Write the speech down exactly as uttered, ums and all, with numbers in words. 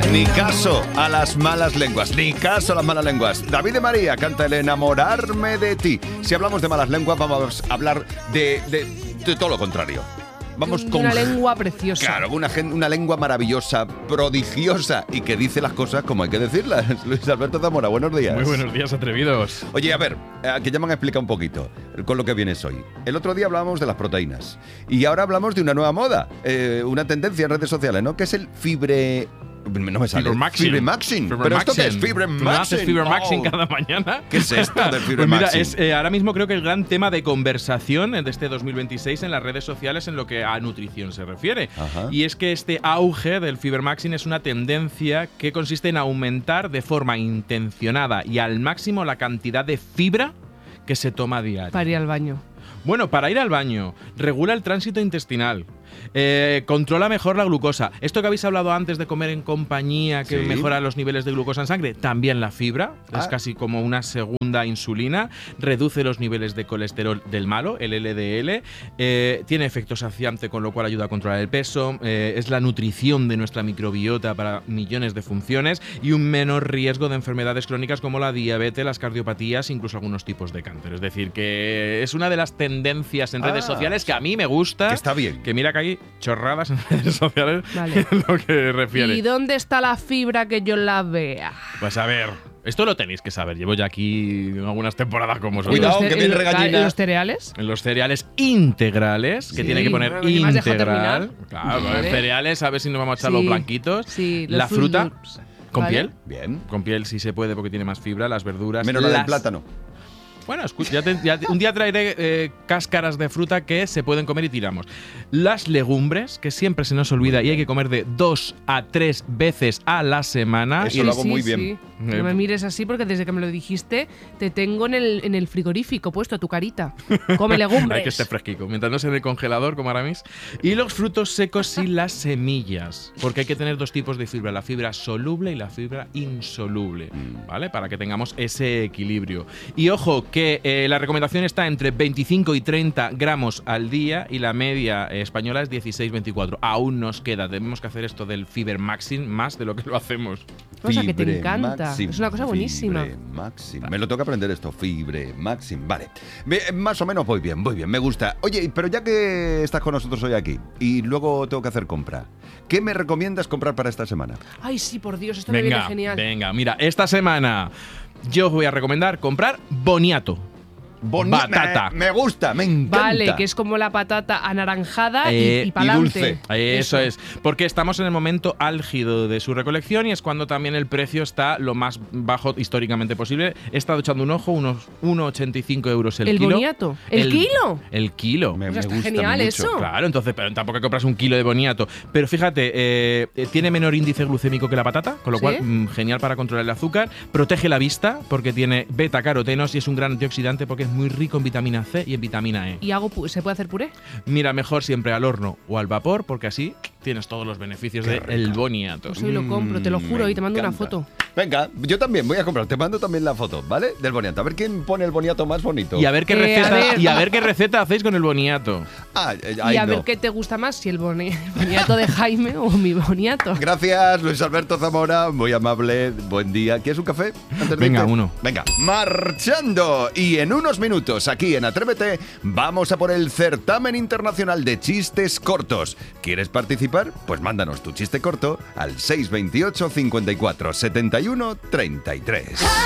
Ni caso a las malas lenguas, ni caso a las malas lenguas. David de María canta el enamorarme de ti. Si hablamos de malas lenguas, vamos a hablar de, de, de todo lo contrario. Vamos de con una lengua preciosa. Claro, una, una lengua maravillosa, prodigiosa y que dice las cosas como hay que decirlas. Luis Alberto Zamora, buenos días. Muy buenos días, atrevidos. Oye, a ver, que ya me han explicado un poquito con lo que vienes hoy. El otro día hablábamos de las proteínas y ahora hablamos de una nueva moda, eh, una tendencia en redes sociales, ¿no? Que es el fibre... No me sale. Fibremaxin. Fibremaxin. ¿Pero esto qué es? Fibremaxin. ¿No haces Fibremaxin Oh. cada mañana? ¿Qué es esto del Pues Fibremaxin? mira, es eh, ahora mismo creo que el gran tema de conversación de este dos mil veintiséis en las redes sociales en lo que a nutrición se refiere. Ajá. Y es que este auge del Fibremaxin es una tendencia que consiste en aumentar de forma intencionada y al máximo la cantidad de fibra que se toma a diario. Para ir al baño. Bueno, para ir al baño, regula el tránsito intestinal, eh, controla mejor la glucosa. Esto que habéis hablado antes de comer en compañía, que Sí. mejora los niveles de glucosa en sangre, también la fibra, Ah. es casi como una segunda insulina, reduce los niveles de colesterol del malo, el L D L, eh, tiene efecto saciante, con lo cual ayuda a controlar el peso, eh, es la nutrición de nuestra microbiota para millones de funciones y un menor riesgo de enfermedades crónicas como la diabetes, las cardiopatías, incluso algunos tipos de cáncer. Es decir, que es una de las tendencias en redes Ah, sociales que a mí me gusta. Que está bien. Que mira que hay chorradas en redes sociales Vale. en lo que refiere. ¿Y dónde está la fibra que yo la vea? Pues a ver, esto lo tenéis que saber. Llevo ya aquí algunas temporadas como vosotros. Cuidado, ¿En los que ce- viene en los- regallina. ¿En los cereales? En los cereales integrales, que Sí. tiene que poner Pero que me has dejado integral. terminar. Claro, Vale. los cereales, a ver si nos vamos a echar Sí. los blanquitos. Sí, los La Fruit fruta, Loops. con Vale. piel. Bien. Con piel sí se puede porque tiene más fibra, las verduras. Menos la del las- plátano. Bueno, escucha, ya te- ya te- un día traeré eh, cáscaras de fruta que se pueden comer y tiramos. Las legumbres, que siempre se nos olvida y hay que comer de dos a tres veces a la semana. Eso Y lo el- hago muy bien. No me mires así porque desde que me lo dijiste te tengo en el, en el frigorífico puesto tu carita. Come legumbres. Hay que estar fresquico, mientras no sea de congelador como ahora mismo. Y los frutos secos y las semillas, porque hay que tener dos tipos de fibra, la fibra soluble y la fibra insoluble, ¿vale? Para que tengamos ese equilibrio. Y ojo, que eh, la recomendación está entre veinticinco y treinta gramos al día y la media eh, española es dieciséis veinticuatro. Aún nos queda, tenemos que hacer esto del Fibremaxin más de lo que lo hacemos. Cosa que te encanta. Fibremaxin. Es una cosa buenísima. Fibremaxin. Me lo tengo que aprender esto. Fibremaxin. Vale. Me- más o menos voy bien, voy bien. Me gusta. Oye, pero ya que estás con nosotros hoy aquí y luego tengo que hacer compra, ¿qué me recomiendas comprar para esta semana? Ay, sí, por Dios, esto me viene Venga, genial. venga, mira, esta semana yo os voy a recomendar comprar boniato. Boni- Batata. Me, me gusta, me encanta. Vale, que es como la patata anaranjada Eh, y, y y pa'lante. dulce. Eso es, porque estamos en el momento álgido de su recolección y es cuando también el precio está lo más bajo históricamente posible. He estado echando un ojo, unos uno coma ochenta y cinco euros el, ¿El kilo. boniato? ¿El kilo? El kilo. Me, Pues me está gusta genial mucho. eso. Claro, entonces, pero tampoco compras un kilo de boniato. Pero fíjate, eh, eh, tiene menor índice glucémico que la patata, con lo ¿Sí? cual, mm, genial para controlar el azúcar. Protege la vista porque tiene beta-carotenos y es un gran antioxidante porque es muy rico en vitamina C y en vitamina E. ¿Y hago pu- se puede hacer puré? Mira, mejor siempre al horno o al vapor porque así tienes todos los beneficios Qué del rico. boniato. Pues hoy lo compro, te lo Mm, juro, me y te mando una encanta. foto. Venga, yo también voy a comprar. Te mando también la foto, ¿vale? Del boniato. A ver quién pone el boniato más bonito. Y a ver qué Eh, receta a ver. y a ver qué receta hacéis con el boniato. Ah, eh, Y ahí a no. ver qué te gusta más, si el boni- boniato de Jaime o mi boniato. Gracias, Luis Alberto Zamora, muy amable, buen día. ¿Quieres un café? Antes de Venga, irte? uno. Venga, marchando. Y en unos minutos, aquí en Atrévete, vamos a por el certamen internacional de chistes cortos. ¿Quieres participar? Pues mándanos tu chiste corto al seis dos ocho, cincuenta y cuatro, setenta y uno, treinta y tres.